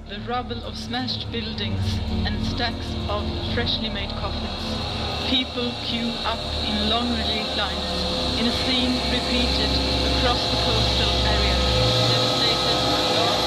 The rubble of smashed buildings and stacks of freshly made coffins. People queue up in long relief lines in a scene repeated across the coastal